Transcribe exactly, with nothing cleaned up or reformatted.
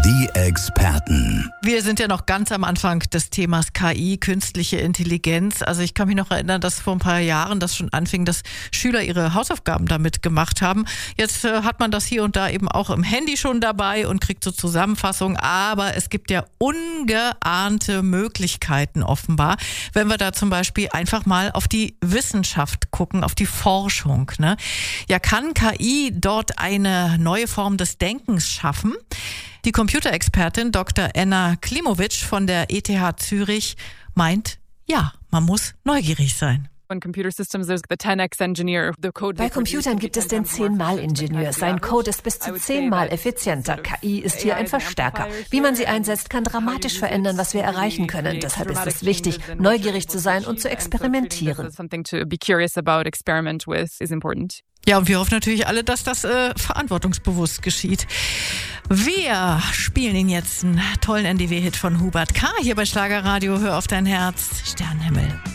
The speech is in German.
Die Experten. Wir sind ja noch ganz am Anfang des Themas K I, künstliche Intelligenz. Also ich kann mich noch erinnern, dass vor ein paar Jahren das schon anfing, dass Schüler ihre Hausaufgaben damit gemacht haben. Jetzt äh, hat man das hier und da eben auch im Handy schon dabei und kriegt so Zusammenfassungen. Aber es gibt ja ungeahnte Möglichkeiten offenbar, wenn wir da zum Beispiel einfach mal auf die Wissenschaft gucken, auf die Forschung. Ne? Ja, kann K I dort eine neue Form des Denkens schaffen? Die Computerexpertin Doktor Anna Klimowitsch von der E T H Zürich meint, ja, man muss neugierig sein. Bei Computern gibt es den zehn-mal-Ingenieur. Sein Code ist bis zu zehnmal effizienter. K I ist hier ein Verstärker. Wie man sie einsetzt, kann dramatisch verändern, was wir erreichen können. Deshalb ist es wichtig, neugierig zu sein und zu experimentieren. Ja, und wir hoffen natürlich alle, dass das äh, verantwortungsbewusst geschieht. Wir spielen Ihnen jetzt einen tollen N D W-Hit von Hubert K. hier bei Schlagerradio. Hör auf dein Herz, Sternenhimmel.